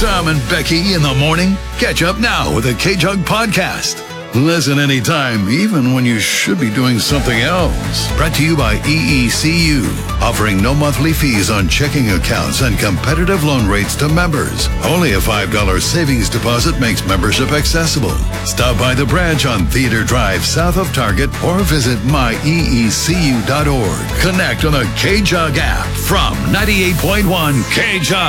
Tom and Becky in the morning? Catch up now with the K-Jug Podcast. Listen anytime, even when you should be doing something else. Brought to you by EECU, offering no monthly fees on checking accounts and competitive loan rates to members. Only a $5 savings deposit makes membership accessible. Stop by the branch on Theater Drive south of Target or visit myeecu.org. Connect on the K-Jug app from 98.1 K-Jug.